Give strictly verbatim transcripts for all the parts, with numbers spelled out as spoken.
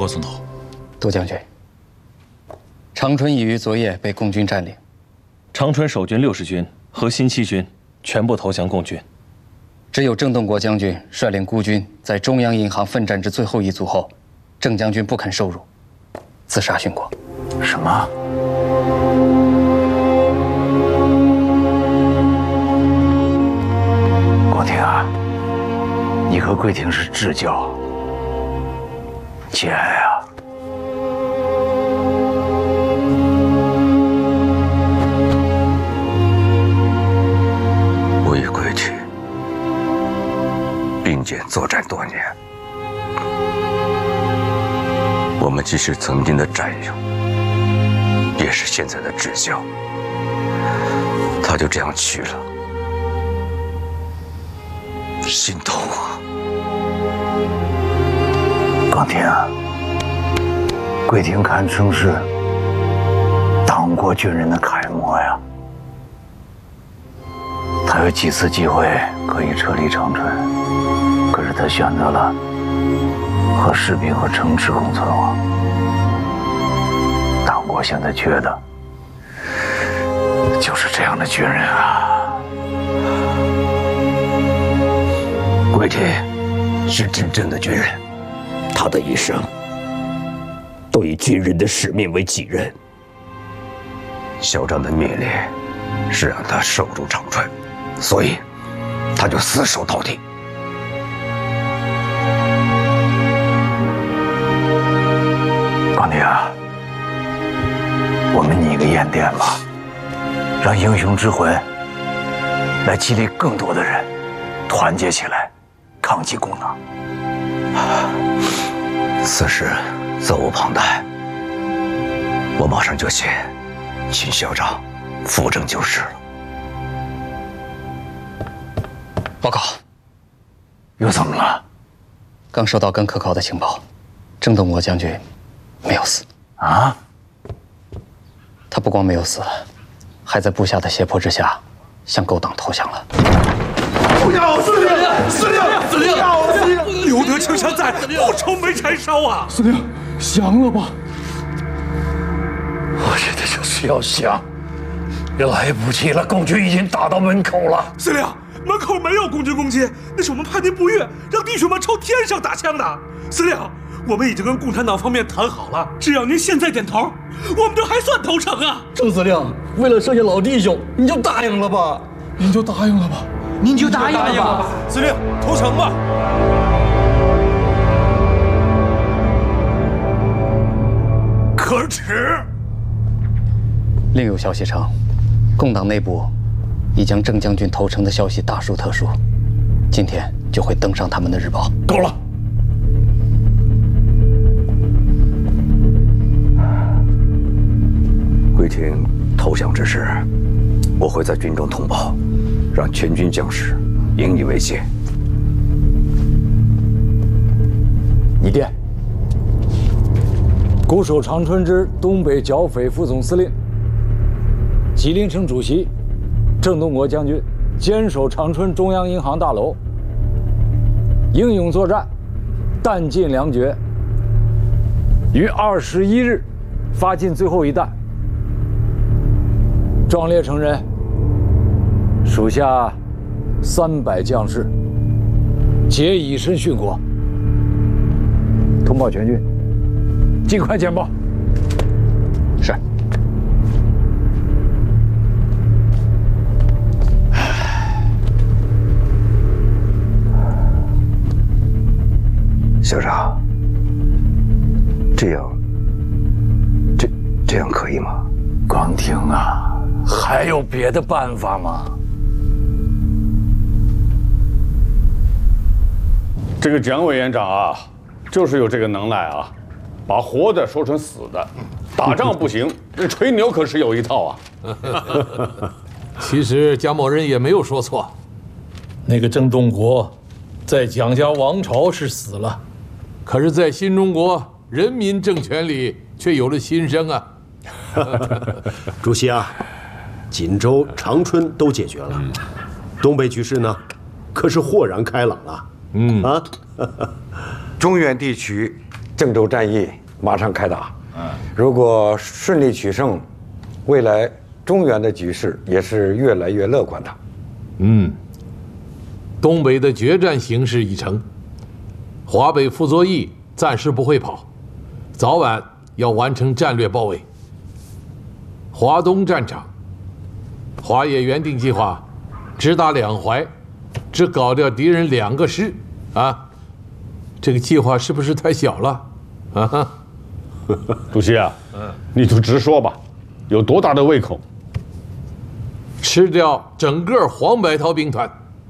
告总统。 杜将军，长春已于昨夜被共军占领， 长春守军六十军和新七军全部投降共军， 只有郑洞国将军率领孤军在中央银行奋战至最后一卒后，郑将军不肯受辱，自杀殉国。 什么？广庭啊，你和桂婷是至交，节哀啊！ 我与桂婷并肩作战多年，我们既是曾经的战友，也是现在的至交。他就这样去了，心痛啊！ 广庭，桂婷堪称是党国军人的楷模呀。他有几次机会可以撤离长春，可是他选择了和士兵和城池共存亡。党国现在缺的就是这样的军人啊！ 桂婷是真正的军人，他的一生都以军人的使命为己任。校长的命令是让他守住长春，所以他就死守到底。 广庭啊，我们拟个演练吧，让英雄之魂来激励更多的人团结起来，抗击共党。 此事责无旁贷，我马上就写，请校长扶正就事了。 报告， 又怎么了？ 刚收到更可靠的情报，郑洞国将军没有死啊！ 他不光没有死，还在部下的胁迫之下向狗党投降了。 不要！司令！司令！司令！司令！留得青山在，不愁没柴烧啊！ 司令，降了吧！ 我现在就是要降，来不及了，共军已经打到门口了。 司令，门口没有共军攻击，那是我们叛军不悦，让弟兄们朝天上打枪的。司令，我们已经跟共产党方面谈好了，只要您现在点头，我们这还算投诚啊！ 郑司令，为了剩下老弟兄，你就答应了吧，您就答应了吧， 您就答应了吧。 司令，投诚吧。可耻！ 另有消息称，共党内部已将郑将军投诚的消息大书特书，今天就会登上他们的日报。 够了！ 桂婷投降之事，我会在军中通报，让全军将士引以为戒。 拟电：固守长春之东北剿匪副总司令、吉林省主席郑洞国将军坚守长春中央银行大楼，英勇作战，弹尽粮绝，于二十一日发尽最后一弹，壮烈成人，属下三百将士，皆以身殉国。通报全军，尽快简报。 是。 校长，这样，这这样可以吗？ 广庭啊，还有别的办法吗？ 这个蒋委员长啊，就是有这个能耐啊，把活的说成死的。打仗不行，这吹牛可是有一套啊。 其实蒋某人也没有说错， 那个郑洞国，在蒋家王朝是死了。 可是，在新中国人民政权里却有了新生啊！ 主席啊，锦州、长春都解决了，嗯、东北局势呢，可是豁然开朗了。嗯啊， 中原地区郑州战役马上开打，嗯，如果顺利取胜，未来中原的局势也是越来越乐观的。 嗯，东北的决战形势已成，华北傅作义暂时不会跑，早晚要完成战略包围。华东战场，华野原定计划，只打两淮，只搞掉敌人两个师，啊，这个计划是不是太小了？啊哈， 主席啊，嗯，你就直说吧，有多大的胃口？ 吃掉整个黄白桃兵团。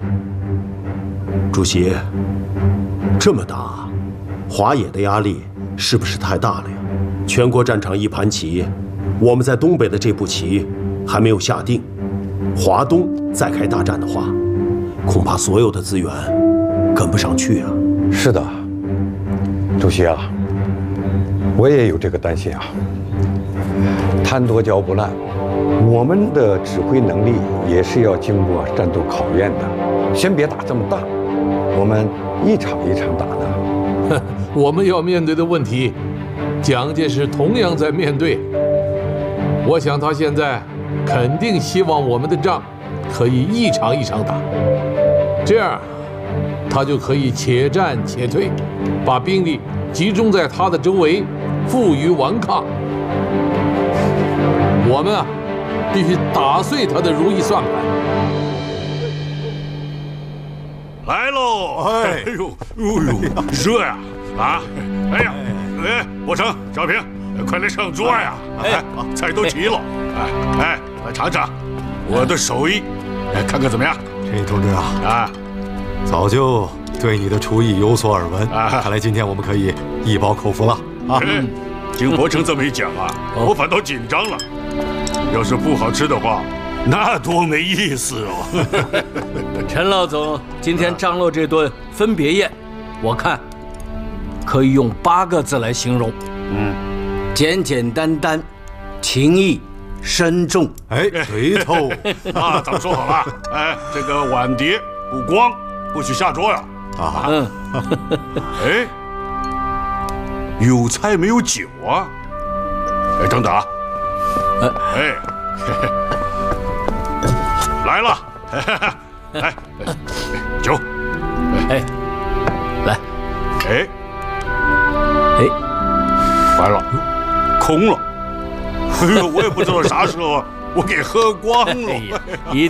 主席，这么打，华野的压力是不是太大了呀？全国战场一盘棋，我们在东北的这步棋还没有下定，华东再开大战的话，恐怕所有的资源跟不上去啊。 是的，主席啊，我也有这个担心啊。贪多嚼不烂，我们的指挥能力也是要经过战斗考验的。先别打这么大，我们一场一场打呢。 我们要面对的问题，蒋介石同样在面对。我想他现在肯定希望我们的仗可以一场一场打，这样他就可以且战且退，把兵力集中在他的周围，负隅顽抗。我们啊，必须打碎他的如意算盘。 来喽！哎呦，哎呦，热呀！啊，哎呀，哎，伯承、小平，快来上桌呀！哎，菜都齐了。哎哎，来尝尝我的手艺，哎，看看怎么样？ 陈毅同志啊，啊，早就对你的厨艺有所耳闻，啊，看来今天我们可以一饱口福了啊！ 听伯承这么一讲啊，我反倒紧张了。要是不好吃的话，那多没意思哦！ 陈老总今天张罗这顿分别宴，我看可以用八个字来形容：嗯，简简单单，情义深重。 哎，对头啊！咱们说好了，哎，这个碗碟不光，不许下桌呀！啊，嗯，哎，有菜没有酒啊？哎，等等啊！哎，来了，来，酒， 哎，来， 哎，哎，完了，空了，哎呦，我也不知道啥时候我给喝光了， 一